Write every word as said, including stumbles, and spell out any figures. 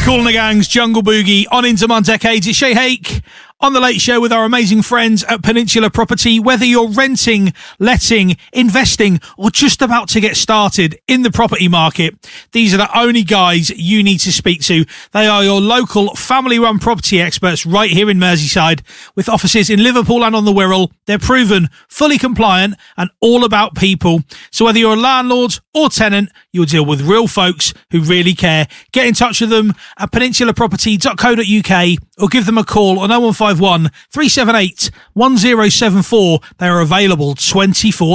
Kool and the Gang's Jungle Boogie on Into My Decades. It's Shay Hake on The Late Show with our amazing friends at Peninsula Property. Whether you're renting, letting, investing, or just about to get started in the property market, these are the only guys you need to speak to. They are your local family-run property experts right here in Merseyside, with offices in Liverpool and on the Wirral. They're proven, fully compliant, and all about people. So whether you're a landlord or tenant, you'll deal with real folks who really care. Get in touch with them at peninsula property dot co dot uk or give them a call on oh one five one, three seven eight, one oh seven four. They are available twenty-four